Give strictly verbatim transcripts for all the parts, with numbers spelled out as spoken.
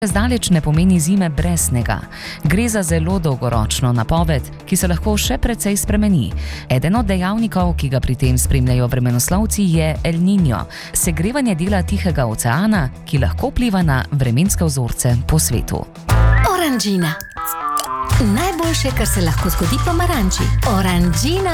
Zdaleč ne pomeni zime brez snega. Gre za zelo dolgoročno napoved, ki se lahko še precej spremeni. Eden od dejavnikov, ki ga pri tem spremljajo vremenoslovci, je El Niño, segrevanje dela Tihega oceana, ki lahko vpliva na vremenske vzorce po svetu. Oranžina. Najboljše, kar se lahko zgodi pomaranči. Oranžina.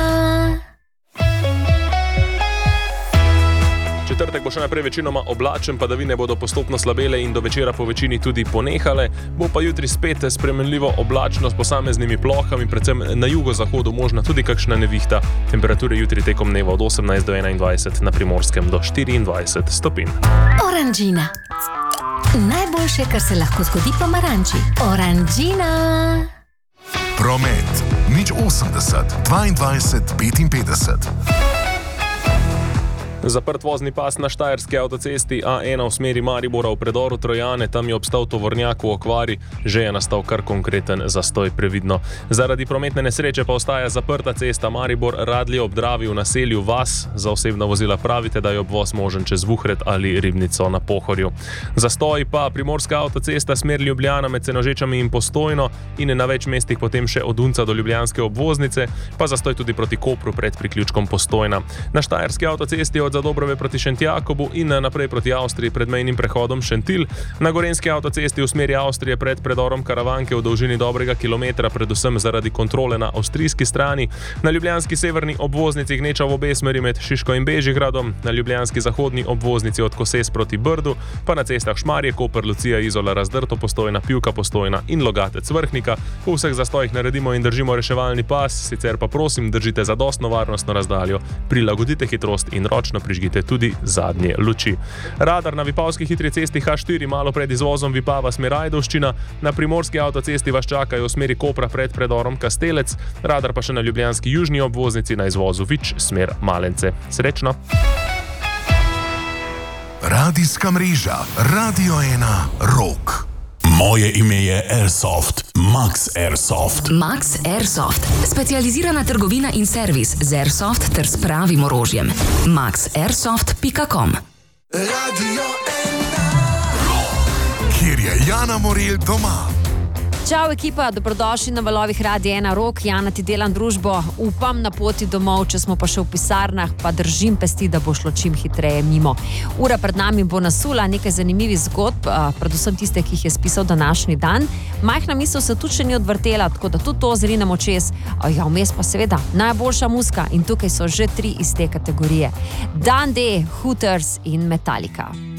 Četrtek bo še naprej večinoma oblačen, padavine bodo postopno slabele in do večera po večini tudi ponehale. Bo pa jutri spet spremenljivo oblačno s posameznimi plohami, predvsem na jugozahodu možna tudi kakšna nevihta. Temperature jutri tekom dneva od osemnajst do enaindvajset, na Primorskem do štiriindvajset stopinj. Oranžina. Najboljše, kar se lahko zgodi pomaranči. Oranžina. Promet. Nič osemdeset, dvaindvajset, petinpetdeset. Zaprt vozni pas na štajerski avtocesti A ena v smeri Maribora v predoru Trojane, tam je obstal tovornjak v okvari, že je nastal kar konkreten zastoj, previdno. Zaradi prometne nesreče pa ostaja zaprta cesta Maribor-Radlje ob Dravi v naselju Vas. Za osebna vozila pravite, da je obvoz možen čez Vuhred ali Ribnico na Pohorju. Zastoj pa primorska avtocesta smer Ljubljana med Senožečami in Postojno in na več mestih potem še od Unca do ljubljanske obvoznice, pa zastoj tudi proti Kopru pred priključkom Postojna. Na štajerski avtocesti od Zadobrove proti Šentjakobu in naprej proti Avstriji pred mejnim prehodom Šentilj. Na gorenjski avtocesti v smeri Avstrije pred predorom Karavanke v dolžini dobrega kilometra, predvsem zaradi kontrole na avstrijski strani. Na ljubljanski severni obvoznici gneča v obe smeri med Šiško in Bežigradom, na ljubljanski zahodni obvoznici od Koses proti Brdu, pa na cestah Šmarje, Koper, Lucija, Izola, Razdrto, Postojna, Pivka, Postojna in Logatec, Vrhnika. V vseh zastojih naredimo in držimo reševalni pas, sicer pa prosim, držite zadostno varnostno razdaljo, prilagodite hitrost in ročno prižgite tudi zadnje luči. Radar na vipavski hitri cesti H štiri malo pred izvozom Vipava smer Ajdovščina, na primorski avtocesti vas čakajo v smeri Kopra pred predorom Kastelec, radar pa še na ljubljanski južni obvoznici na izvozu Vič smer Malence. Srečno! Radijska mreža Radio ena Rock. Moje ime je Airsoft, Max Airsoft. Max Airsoft, specializirana trgovina in servis z Airsoft ter s pravim orožjem. max airsoft pika com. Radio ena Rock, kjer je Jana Morel doma. Čau ekipa, dobrodošli na valovih Radia ena Rock. Jana, ti delam družbo, upam na poti domov, če smo pa še v pisarnah, pa držim pesti, da bo šlo čim hitreje mimo. Ura pred nami bo nasula nekaj zanimivih zgodb, predvsem tiste, ki jih je spisal današnji dan. Majhna misel se tudi še ni odvrtela, tako da tudi to zrinemo čez. Ja, vmes pa seveda najboljša muzika in tukaj so že tri iz te kategorije. Dan D, Hooters in Metallica.